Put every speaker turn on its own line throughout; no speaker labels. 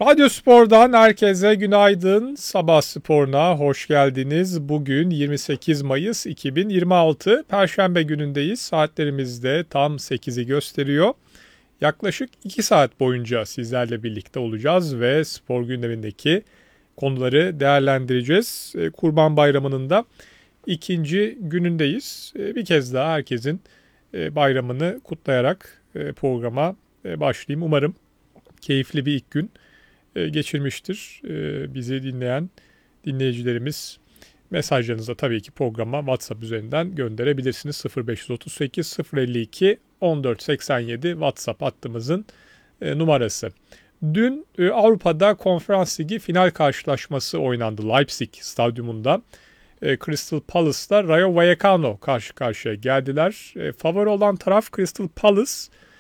Radyo Spor'dan herkese günaydın. Sabah Spor'una hoş geldiniz. Bugün 28 Mayıs 2026 Perşembe günündeyiz. Saatlerimizde tam 8'i gösteriyor. Yaklaşık 2 saat boyunca sizlerle birlikte olacağız ve spor gündemindeki konuları değerlendireceğiz. Kurban Bayramı'nın da ikinci günündeyiz. Bir kez daha herkesin bayramını kutlayarak programa başlayayım. Umarım keyifli bir ilk gün geçirmiştir. Bizi dinleyen dinleyicilerimiz mesajlarınızı tabii ki programa WhatsApp üzerinden gönderebilirsiniz. 0538 052 1487 WhatsApp hattımızın numarası. Dün Avrupa'da Konferans Ligi final karşılaşması oynandı Leipzig stadyumunda. Crystal Palace'la Rayo Vallecano karşı karşıya geldiler. Favori olan taraf Crystal Palace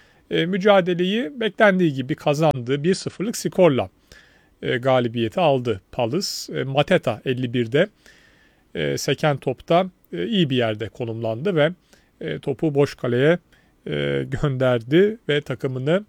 mücadeleyi beklendiği gibi kazandı. 1-0'lık skorla galibiyeti aldı Palace. Mateta 51'de seken topta iyi bir yerde konumlandı ve topu boş kaleye gönderdi ve takımını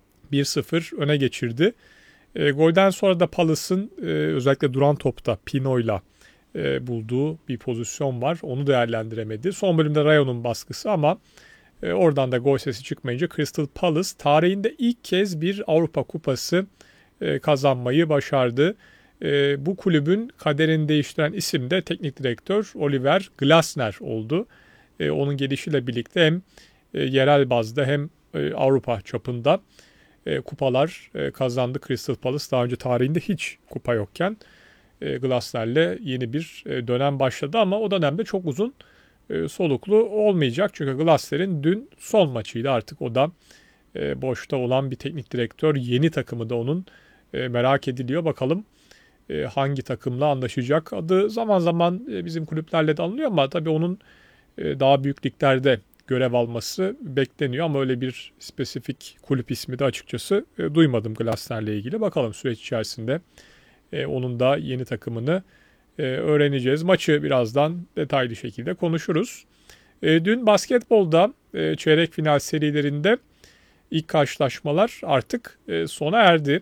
1-0 öne geçirdi. Golden sonra da Palace'ın özellikle duran topta Pino'yla bulduğu bir pozisyon var. Onu değerlendiremedi. Son bölümde Rayo'nun baskısı ama oradan da gol sesi çıkmayınca Crystal Palace tarihinde ilk kez bir Avrupa Kupası kazanmayı başardı. Bu kulübün kaderini değiştiren isim de teknik direktör Oliver Glasner oldu. Onun gelişiyle birlikte hem yerel bazda hem Avrupa çapında kupalar kazandı Crystal Palace. Daha önce tarihinde hiç kupa yokken Glasner'le yeni bir dönem başladı ama o dönemde çok uzun soluklu olmayacak. Çünkü Glasner'in dün son maçıydı, artık o da boşta olan bir teknik direktör. Yeni takımı da onun merak ediliyor. Bakalım hangi takımla anlaşacak. Adı zaman zaman bizim kulüplerle de anılıyor ama tabii onun daha büyük liglerde görev alması bekleniyor. Ama öyle bir spesifik kulüp ismi de açıkçası duymadım Glasner'le ilgili. Bakalım süreç içerisinde onun da yeni takımını öğreneceğiz. Maçı birazdan detaylı şekilde konuşuruz. Dün basketbolda çeyrek final serilerinde ilk karşılaşmalar artık sona erdi.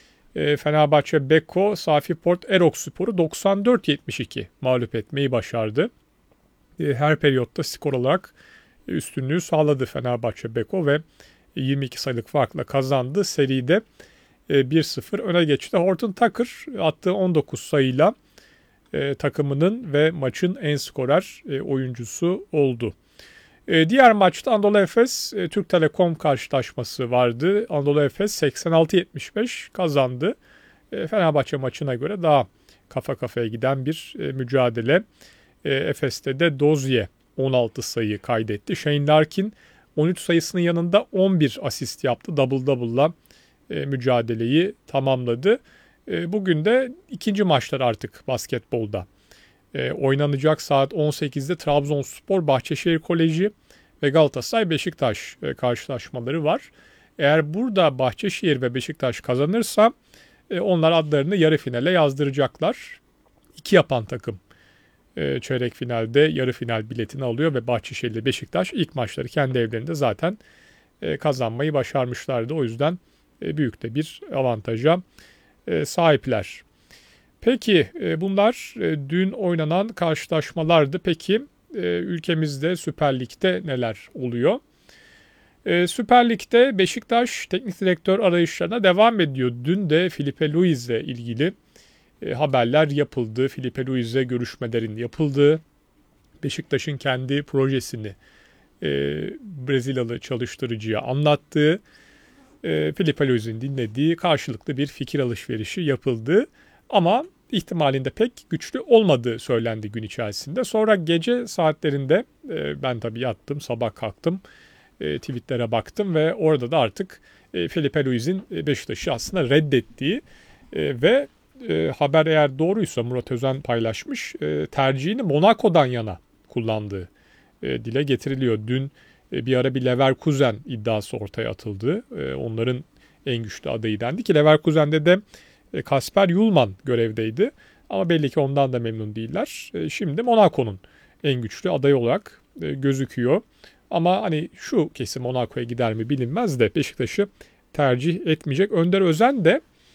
Fenerbahçe Beko Safiport Erokspor'u 94-72 mağlup etmeyi başardı. Her periyotta skor olarak üstünlüğü sağladı Fenerbahçe Beko ve 22 sayılık farkla kazandı. Seride 1-0 öne geçti. Horton Tucker attığı 19 sayıyla takımının ve maçın en skorer oyuncusu oldu. Diğer maçta Anadolu Efes Türk Telekom karşılaşması vardı. Anadolu Efes 86-75 kazandı. Fenerbahçe maçına göre daha kafa kafaya giden bir mücadele. Efes'te de Dozier 16 sayı kaydetti. Shane Larkin 13 sayısının yanında 11 asist yaptı. Double double'la mücadeleyi tamamladı. Bugün de ikinci maçlar artık basketbolda oynanacak. Saat 18'de Trabzonspor, Bahçeşehir Koleji ve Galatasaray Beşiktaş karşılaşmaları var. Eğer burada Bahçeşehir ve Beşiktaş kazanırsa onlar adlarını yarı finale yazdıracaklar. İki yapan takım çeyrek finalde yarı final biletini alıyor ve Bahçeşehir ile Beşiktaş ilk maçları kendi evlerinde zaten kazanmayı başarmışlardı. O yüzden büyük de bir avantaja sahipler. Peki bunlar dün oynanan karşılaşmalardı. Peki ülkemizde Süper Lig'de neler oluyor? Süper Lig'de Beşiktaş teknik direktör arayışlarına devam ediyor. Dün de Filipe Luiz'le ilgili haberler yapıldı. Filipe Luiz'le görüşmelerin yapıldığı, Beşiktaş'ın kendi projesini Brezilyalı çalıştırıcıya anlattığı, Filipe Luiz'in dinlediği, karşılıklı bir fikir alışverişi yapıldı. Ama ihtimalinde pek güçlü olmadığı söylendi gün içerisinde. Sonra gece saatlerinde ben tabii yattım, sabah kalktım, tweetlere baktım ve orada da artık Filipe Luiz'in Beşiktaş'ı aslında reddettiği ve haber eğer doğruysa Murat Özen paylaşmış, tercihini Monaco'dan yana kullandığı dile getiriliyor. Dün bir ara bir Leverkusen iddiası ortaya atıldı. Onların en güçlü adayı dendi ki Leverkusen'de de Kasper Yulman görevdeydi. Ama belli ki ondan da memnun değiller. Şimdi Monaco'nun en güçlü adayı olarak gözüküyor. Ama hani şu kesim Monaco'ya gider mi bilinmez de Beşiktaş'ı tercih etmeyecek. Önder Özen de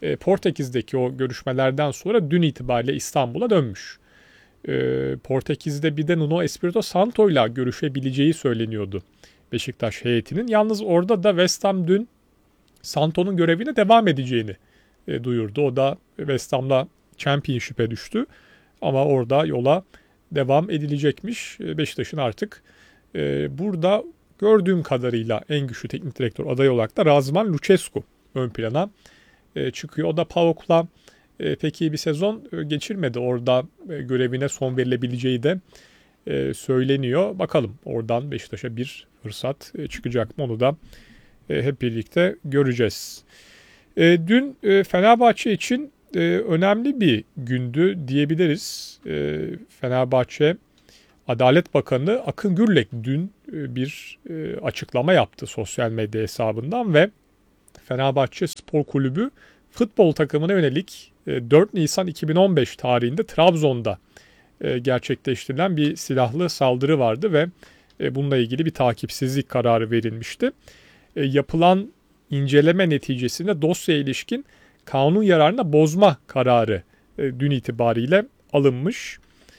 Portekiz'deki o görüşmelerden sonra dün itibariyle İstanbul'a dönmüş. Portekiz'de bir de Nuno Espirito Santo'yla görüşebileceği söyleniyordu Beşiktaş heyetinin. Yalnız orada da West Ham dün Santo'nun görevine devam edeceğini duyurdu. O da West Ham'la Championship'e düştü. Ama orada yola devam edilecekmiş. Beşiktaş'ın artık burada gördüğüm kadarıyla en güçlü teknik direktör adayı olarak da Razvan Lucescu ön plana çıkıyor. O da PAOK'la pek iyi bir sezon geçirmedi. Orada görevine son verilebileceği de söyleniyor. Bakalım oradan Beşiktaş'a bir fırsat çıkacak mı onu da hep birlikte göreceğiz. Dün Fenerbahçe için önemli bir gündü diyebiliriz. Fenerbahçe Adalet Bakanı Akın Gürlek dün bir açıklama yaptı sosyal medya hesabından ve Fenerbahçe Spor Kulübü futbol takımına yönelik 4 Nisan 2015 tarihinde Trabzon'da gerçekleştirilen bir silahlı saldırı vardı ve bununla ilgili bir takipsizlik kararı verilmişti. Yapılan inceleme neticesinde dosyaya ilişkin kanun yararına bozma kararı dün itibariyle alınmış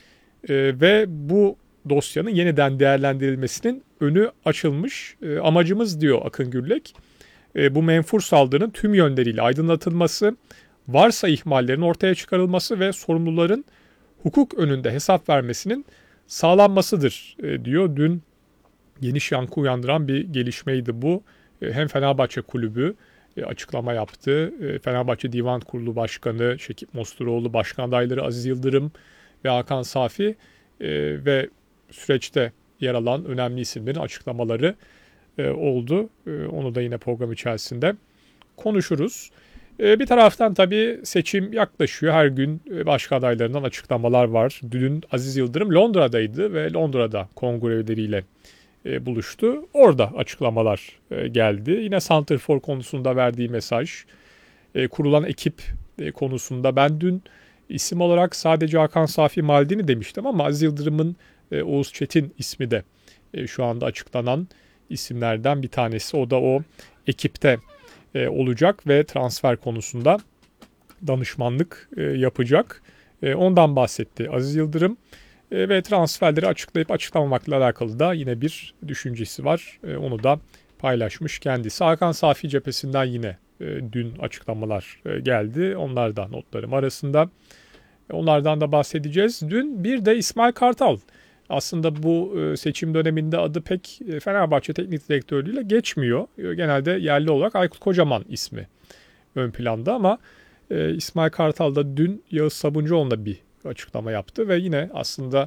ve bu dosyanın yeniden değerlendirilmesinin önü açılmış. Amacımız diyor Akın Gürlek, bu menfur saldırının tüm yönleriyle aydınlatılması, varsa ihmallerin ortaya çıkarılması ve sorumluların hukuk önünde hesap vermesinin sağlanmasıdır diyor. Dün geniş yankı uyandıran bir gelişmeydi bu. Hem Fenerbahçe Kulübü açıklama yaptı. Fenerbahçe Divan Kurulu Başkanı Şekip Mosturoğlu, Başkan adayları Aziz Yıldırım ve Hakan Safi ve süreçte yer alan önemli isimlerin açıklamaları oldu. Onu da yine program içerisinde konuşuruz. Bir taraftan tabii seçim yaklaşıyor. Her gün başka adaylarından açıklamalar var. Dün Aziz Yıldırım Londra'daydı ve Londra'da kongreleriyle buluştu. Orada açıklamalar geldi. Yine Santrfor konusunda verdiği mesaj, kurulan ekip konusunda ben dün isim olarak sadece Hakan Safi Maldini demiştim ama Aziz Yıldırım'ın Oğuz Çetin ismi de şu anda açıklanan isimlerden bir tanesi. O da o ekipte olacak ve transfer konusunda danışmanlık yapacak. Ondan bahsetti Aziz Yıldırım. Ve transferleri açıklayıp açıklamamakla alakalı da yine bir düşüncesi var. Onu da paylaşmış kendisi. Hakan Safi cephesinden yine dün açıklamalar geldi. Onlar da notlarım arasında. Onlardan da bahsedeceğiz. Dün bir de İsmail Kartal. Aslında bu seçim döneminde adı pek Fenerbahçe Teknik Direktörlüğüyle geçmiyor. Genelde yerli olarak Aykut Kocaman ismi ön planda ama İsmail Kartal da dün Yağız Sabuncuoğlu'na bir açıklama yaptı ve yine aslında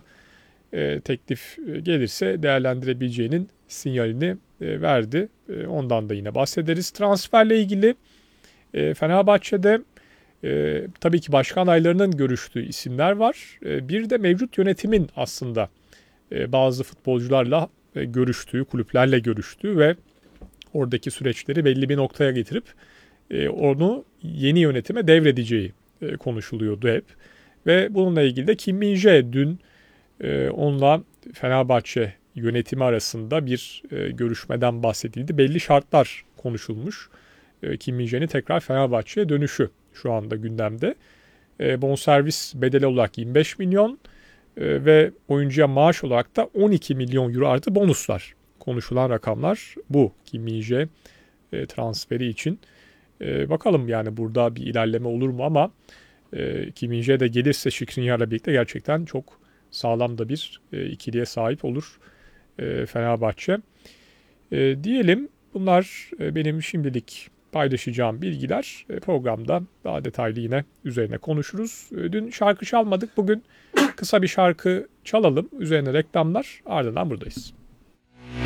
teklif gelirse değerlendirebileceğinin sinyalini verdi. Ondan da yine bahsederiz. Transferle ilgili Fenerbahçe'de tabii ki başkan adaylarının görüştüğü isimler var. Bir de mevcut yönetimin aslında bazı futbolcularla görüştüğü, kulüplerle görüştüğü ve oradaki süreçleri belli bir noktaya getirip onu yeni yönetime devredeceği konuşuluyordu hep. Ve bununla ilgili de Kim Min-jae dün onunla Fenerbahçe yönetimi arasında bir görüşmeden bahsedildi. Belli şartlar konuşulmuş. Kim Min-jae'nin tekrar Fenerbahçe'ye dönüşü şu anda gündemde. Bonservis bedeli olarak 25 milyon ve oyuncuya maaş olarak da 12 milyon euro artı bonuslar. Konuşulan rakamlar bu Kim Min-jae transferi için. Bakalım yani burada bir ilerleme olur mu ama Kim Min-jae de gelirse Skriniar'la birlikte gerçekten çok sağlam da bir ikiliye sahip olur Fenerbahçe. Diyelim bunlar benim şimdilik paylaşacağım bilgiler. Programda daha detaylı yine üzerine konuşuruz. Dün şarkı çalmadık. Bugün kısa bir şarkı çalalım. Üzerine reklamlar ardından buradayız.